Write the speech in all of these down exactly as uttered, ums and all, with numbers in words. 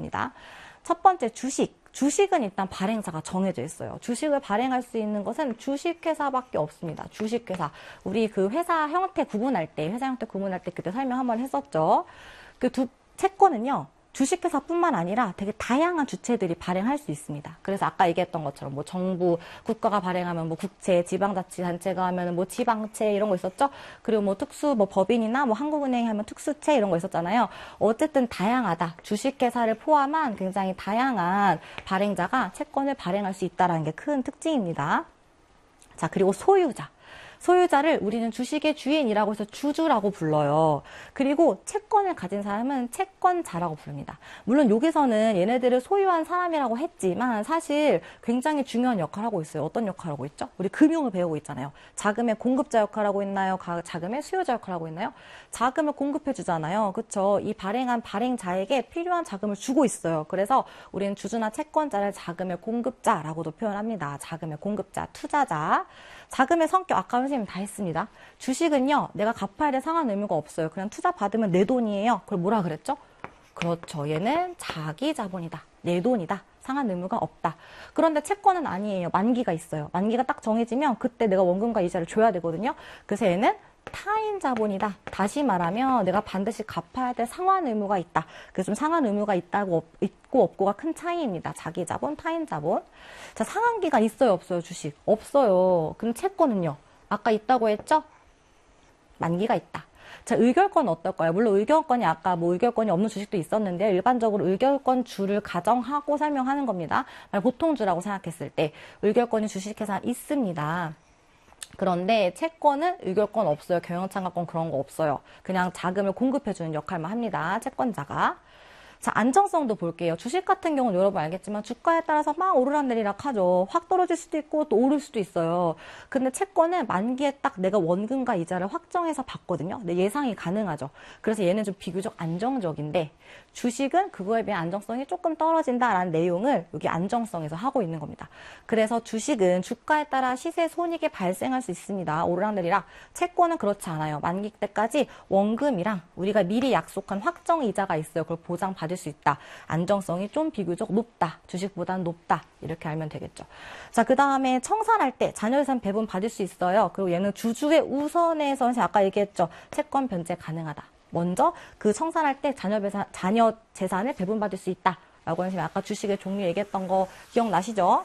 있습니다. 첫 번째 주식. 주식은 일단 발행사가 정해져 있어요. 주식을 발행할 수 있는 것은 주식회사밖에 없습니다. 주식회사. 우리 그 회사 형태 구분할 때, 회사 형태 구분할 때 그때 설명 한번 했었죠. 그 두, 채권은요. 주식회사뿐만 아니라 되게 다양한 주체들이 발행할 수 있습니다. 그래서 아까 얘기했던 것처럼 뭐 정부, 국가가 발행하면 뭐 국채, 지방자치단체가 하면 뭐 지방채 이런 거 있었죠. 그리고 뭐 특수, 뭐 법인이나 뭐 한국은행이 하면 특수채 이런 거 있었잖아요. 어쨌든 다양하다. 주식회사를 포함한 굉장히 다양한 발행자가 채권을 발행할 수 있다는 게 큰 특징입니다. 자, 그리고 소유자. 소유자를 우리는 주식의 주인이라고 해서 주주라고 불러요. 그리고 채권을 가진 사람은 채권자라고 부릅니다. 물론 여기서는 얘네들을 소유한 사람이라고 했지만 사실 굉장히 중요한 역할을 하고 있어요. 어떤 역할을 하고 있죠? 우리 금융을 배우고 있잖아요. 자금의 공급자 역할을 하고 있나요? 자금의 수요자 역할을 하고 있나요? 자금을 공급해 주잖아요. 그렇죠? 이 발행한 발행자에게 필요한 자금을 주고 있어요. 그래서 우리는 주주나 채권자를 자금의 공급자라고도 표현합니다. 자금의 공급자, 투자자. 자금의 성격, 아까 선생님 다 했습니다. 주식은요, 내가 갚아야 될 상한 의무가 없어요. 그냥 투자 받으면 내 돈이에요. 그걸 뭐라 그랬죠? 그렇죠. 얘는 자기 자본이다. 내 돈이다. 상한 의무가 없다. 그런데 채권은 아니에요. 만기가 있어요. 만기가 딱 정해지면 그때 내가 원금과 이자를 줘야 되거든요. 그래서 얘는 타인 자본이다. 다시 말하면 내가 반드시 갚아야 될 상환 의무가 있다. 그래서 좀 상환 의무가 있다고 없, 있고 없고가 큰 차이입니다. 자기 자본, 타인 자본. 자, 상환기간 있어요, 없어요, 주식? 없어요. 그럼 채권은요? 아까 있다고 했죠? 만기가 있다. 자, 의결권은 어떨까요? 물론 의결권이 아까 뭐 의결권이 없는 주식도 있었는데 일반적으로 의결권 주를 가정하고 설명하는 겁니다. 보통주라고 생각했을 때 의결권이 주식회사에 있습니다. 그런데 채권은 의결권 없어요. 경영참가권 그런 거 없어요. 그냥 자금을 공급해주는 역할만 합니다. 채권자가. 자, 안정성도 볼게요. 주식 같은 경우는 여러분 알겠지만 주가에 따라서 막 오르락내리락 하죠. 확 떨어질 수도 있고 또 오를 수도 있어요. 근데 채권은 만기에 딱 내가 원금과 이자를 확정해서 받거든요. 근데 예상이 가능하죠. 그래서 얘는 좀 비교적 안정적인데 주식은 그거에 비해 안정성이 조금 떨어진다라는 내용을 여기 안정성에서 하고 있는 겁니다. 그래서 주식은 주가에 따라 시세 손익이 발생할 수 있습니다. 오르락내리락. 채권은 그렇지 않아요. 만기 때까지 원금이랑 우리가 미리 약속한 확정 이자가 있어요. 그걸 보장받을 수 있다. 안정성이 좀 비교적 높다. 주식보다는 높다. 이렇게 알면 되겠죠. 자, 그 다음에 청산할 때 자녀재산 배분 받을 수 있어요. 그리고 얘는 주주의 우선에서 선생님 아까 얘기했죠. 채권 변제 가능하다. 먼저 그 청산할 때 자녀 재산, 자녀 재산을 배분받을 수 있다. 라고 선생님 아까 주식의 종류 얘기했던 거 기억나시죠?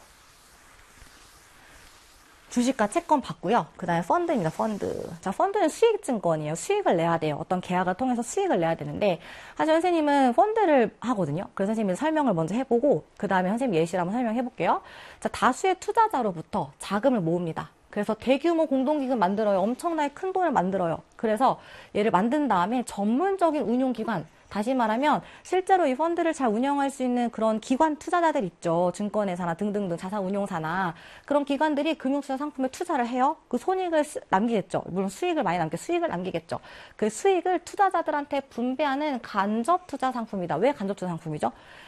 주식과 채권 받고요. 그 다음에 펀드입니다. 펀드. 자, 펀드는 수익증권이에요. 수익을 내야 돼요. 어떤 계약을 통해서 수익을 내야 되는데 사실 선생님은 펀드를 하거든요. 그래서 선생님이 설명을 먼저 해보고 그 다음에 선생님 예시를 한번 설명해 볼게요. 자, 다수의 투자자로부터 자금을 모읍니다. 그래서 대규모 공동기금 만들어요. 엄청나게 큰 돈을 만들어요. 그래서 얘를 만든 다음에 전문적인 운용기관, 다시 말하면 실제로 이 펀드를 잘 운영할 수 있는 그런 기관 투자자들 있죠. 증권회사나 등등등 자산운용사나 그런 기관들이 금융투자 상품에 투자를 해요. 그 손익을 남기겠죠. 물론 수익을 많이 남게 수익을 남기겠죠. 그 수익을 투자자들한테 분배하는 간접 투자 상품이다. 왜 간접 투자 상품이죠?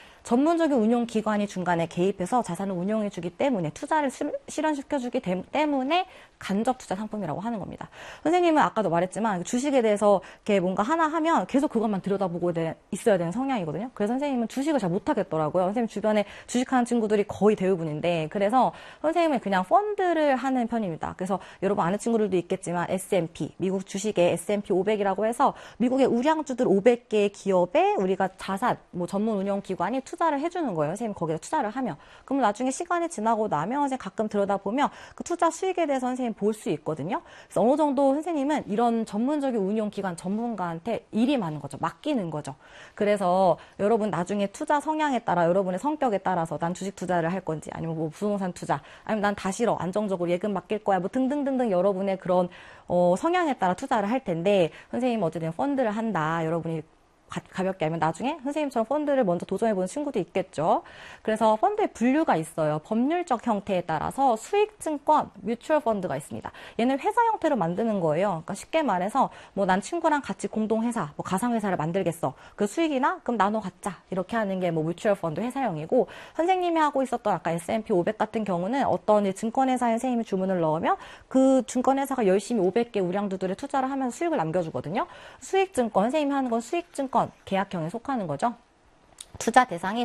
전문적인 운용기관이 중간에 개입해서 자산을 운용해주기 때문에 투자를 실현시켜주기 때문에 간접 투자 상품이라고 하는 겁니다. 선생님은 아까도 말했지만 주식에 대해서 이렇게 뭔가 하나 하면 계속 그것만 들여다보고 있어야 되는 성향이거든요. 그래서 선생님은 주식을 잘 못하겠더라고요. 선생님 주변에 주식하는 친구들이 거의 대부분인데 그래서 선생님은 그냥 펀드를 하는 편입니다. 그래서 여러분 아는 친구들도 있겠지만 에스 앤 피, 미국 주식의 에스 앤 피 오백이라고 해서 미국의 우량주들 오백 개의 기업에 우리가 자산, 뭐 전문 운용기관이 투자를 해주는 거예요. 선생님 거기다 투자를 하면. 그럼 나중에 시간이 지나고 나면 선생님 가끔 들여다보면 그 투자 수익에 대해서 선생님 볼 수 있거든요. 그래서 어느 정도 선생님은 이런 전문적인 운용기관 전문가한테 일이 많은 거죠. 맡기는 거죠. 그래서 여러분 나중에 투자 성향에 따라 여러분의 성격에 따라서 난 주식 투자를 할 건지 아니면 뭐 부동산 투자 아니면 난 다 싫어. 안정적으로 예금 맡길 거야. 뭐 등등등등 여러분의 그런 어, 성향에 따라 투자를 할 텐데 선생님은 어쨌든 펀드를 한다. 여러분이 가볍게 알면 나중에 선생님처럼 펀드를 먼저 도전해보는 친구도 있겠죠. 그래서 펀드의 분류가 있어요. 법률적 형태에 따라서 수익증권, 뮤추얼 펀드가 있습니다. 얘는 회사 형태로 만드는 거예요. 그러니까 쉽게 말해서 뭐 난 친구랑 같이 공동회사, 뭐 가상회사를 만들겠어. 그 수익이나 그럼 나눠 갖자. 이렇게 하는 게 뭐 뮤추얼 펀드 회사형이고 선생님이 하고 있었던 아까 에스 앤 피 오백 같은 경우는 어떤 증권회사에 선생님이 주문을 넣으면 그 증권회사가 열심히 오백 개 우량주들에 투자를 하면서 수익을 남겨주거든요. 수익증권, 선생님이 하는 건 수익증권 계약형에 속하는 거죠. 투자 대상이